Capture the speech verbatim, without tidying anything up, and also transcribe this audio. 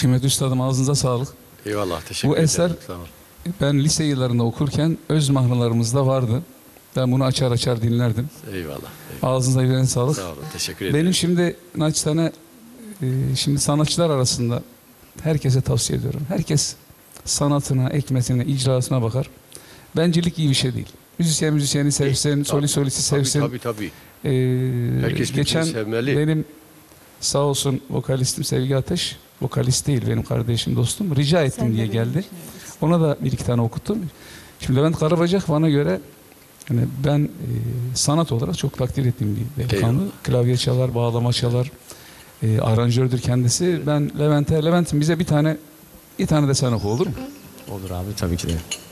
Kıymetli üstadım, ağzınıza sağlık. Eyvallah, teşekkür Bu ederim. eser Sağ ol. ben lise yıllarında okurken öz mahralarımızda vardı. Ben bunu açar açar dinlerdim. Eyvallah. eyvallah. Ağzınıza yüreğine sağlık. Sağ olun, teşekkür ederim. Benim şimdi naçizane e, şimdi sanatçılar arasında herkese tavsiye ediyorum. Herkes sanatına, ekmesine, icrasına bakar. Bencillik iyi bir şey değil. Müzisyen müzisyeni sevsin, tabii, soli solisti sevsin. Tabii tabii. Ee, Herkes birbirini geçen sevmeli. benim sağ olsun vokalistim Sevgi Ateş, vokalist değil benim kardeşim, dostum, rica ettim Sen de diye benim geldi. için öylesin. Ona da bir iki tane okuttum. Şimdi Levent Karabacak bana göre yani ben e, sanat olarak çok takdir ettiğim bir delikanlı. Eyvallah. Klavye çalar, bağlama çalar, e, aranjördür kendisi. Ben Levent'e, Levent'im bize bir tane bir tane de sen oku, olur mu? Olur abi, tabii ki de.